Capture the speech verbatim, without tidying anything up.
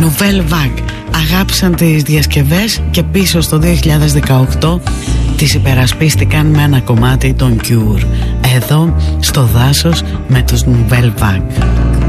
Nouvelle Vague αγάπησαν τις διασκευές και πίσω στο δύο χιλιάδες δεκαοκτώ τις υπερασπίστηκαν με ένα κομμάτι των Cure, εδώ στο δάσος με τους Nouvelle Vague.